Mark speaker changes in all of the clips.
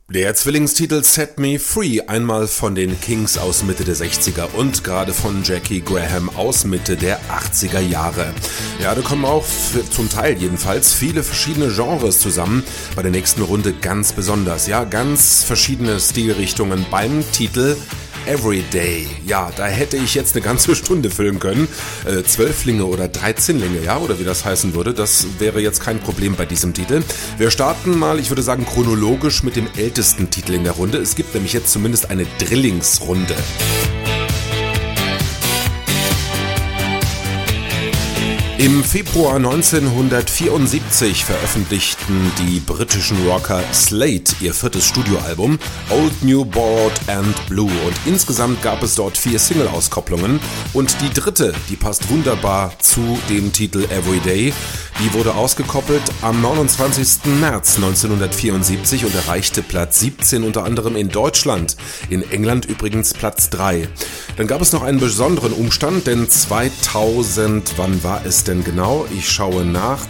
Speaker 1: Der Zwillingstitel Set Me Free, einmal von den Kings aus Mitte der 60er und gerade von Jackie Graham aus Mitte der 80er Jahre. Ja, da kommen auch zum Teil jedenfalls viele verschiedene Genres zusammen, bei der nächsten Runde ganz besonders. Ja, ganz verschiedene Stilrichtungen beim Titel Everyday. Ja, da hätte ich jetzt eine ganze Stunde füllen können. 12 oder 13 ja, oder wie das heißen würde, das wäre jetzt kein Problem bei diesem Titel. Wir starten mal, ich würde sagen, chronologisch mit dem ältesten Titel in der Runde. Es gibt nämlich jetzt zumindest eine Drillingsrunde. Im Februar 1974 veröffentlichten die britischen Rocker Slade ihr 4. Studioalbum Old New Bored and Blue und insgesamt gab es dort 4 Single-Auskopplungen und die dritte, die passt wunderbar zu dem Titel Everyday, die wurde ausgekoppelt am 29. März 1974 und erreichte Platz 17 unter anderem in Deutschland, in England übrigens Platz 3. Dann gab es noch einen besonderen Umstand, denn 2000, wann war es denn genau? Ich schaue nach,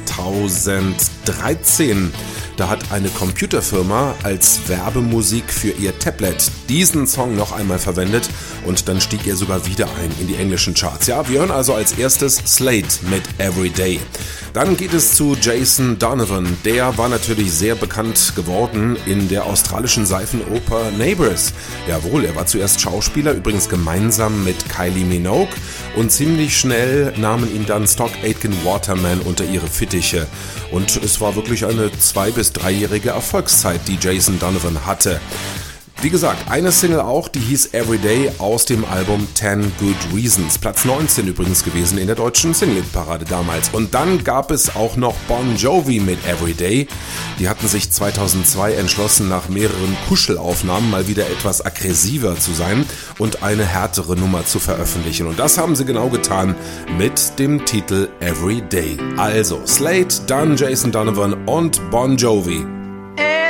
Speaker 1: 2013, da hat eine Computerfirma als Werbemusik für ihr Tablet diesen Song noch einmal verwendet und dann stieg er sogar wieder ein in die englischen Charts. Ja, wir hören also als erstes Slade mit Everyday. Dann geht es zu Jason Donovan. Der war natürlich sehr bekannt geworden in der australischen Seifenoper Neighbours. Jawohl, er war zuerst Schauspieler, übrigens gemeinsam mit Kylie Minogue und ziemlich schnell nahmen ihn dann Stock Aitken Waterman unter ihre Fittiche. Und es war wirklich eine 2- bis 3-jährige Erfolgszeit, die Jason Donovan hatte. Wie gesagt, eine Single auch, die hieß Everyday aus dem Album 10 Good Reasons. Platz 19 übrigens gewesen in der deutschen Single-Parade damals. Und dann gab es auch noch Bon Jovi mit Everyday. Die hatten sich 2002 entschlossen, nach mehreren Kuschelaufnahmen mal wieder etwas aggressiver zu sein und eine härtere Nummer zu veröffentlichen. Und das haben sie genau getan mit dem Titel Everyday. Also Slade, dann Jason Donovan und Bon Jovi.